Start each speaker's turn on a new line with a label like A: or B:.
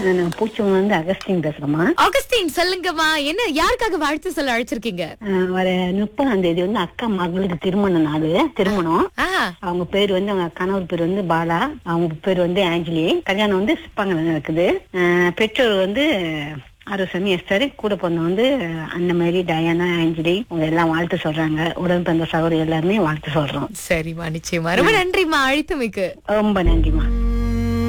A: நான் பூச்சவங்க வந்து Augustine பேசுறேம்மா.
B: Augustine சொல்லுங்கம்மா, என்ன யாருக்காக வாழ்த்து சொல்ல அழைச்சிருக்கீங்க?
A: வர 30ஆம் தேதி வந்து அக்கா மகளுக்கு திருமண நாள். திருமணம்.
B: ஆ,
A: அவங்க பேர் வந்து அவங்க கணவர் பேர் வந்து பாலா, அவங்க பேர் வந்து ஆஞ்சலி. கல்யாணம் வந்து சிப்பாங்கல நடக்குது. பெற்றோர் வந்து ஆரோசமி எஸ்தர், கூட பிறந்த வந்து அன்னமேரி, டயானா, ஆஞ்சலி, அவங்க எல்லாம் வாழ்த்து சொல்றாங்க. உடன் பிறந்த சகோதரி எல்லாருமே வாழ்த்து சொல்றோம்.
B: சரிம்மா, நிச்சயமா. ரொம்ப நன்றிம்மா அழைத்தமைக்கு.
A: ரொம்ப நன்றிம்மா.